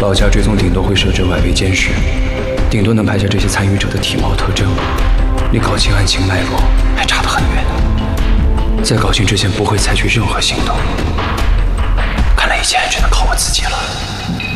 老家追踪顶多会设置外围监视，顶多能拍下这些参与者的体貌特征，离搞清案情脉络还差得很远。在搞清之前不会采取任何行动，看来一切还只能靠我自己了。